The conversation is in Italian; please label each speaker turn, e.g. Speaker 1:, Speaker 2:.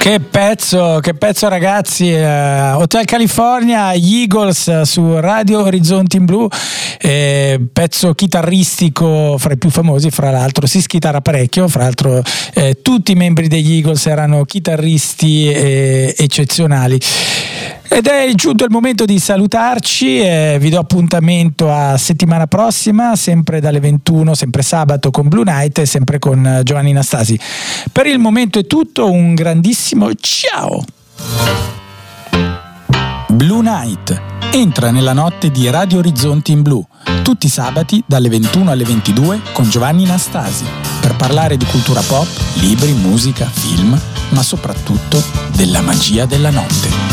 Speaker 1: Che pezzo ragazzi, Hotel California, gli Eagles su Radio Orizzonti in Blu, pezzo chitarristico fra i più famosi, fra l'altro si schitarra parecchio, fra l'altro tutti i membri degli Eagles erano chitarristi eccezionali. Ed è giunto il momento di salutarci, vi do appuntamento a settimana prossima, sempre dalle 21, sempre sabato con Blue Night e sempre con Giovanni Nastasi. Per il momento è tutto, un grandissimo ciao! Blue Night entra nella notte di Radio Orizzonti in Blu, tutti i sabati dalle 21 alle 22 con Giovanni Nastasi, per parlare di cultura pop, libri, musica, film, ma soprattutto della magia della notte.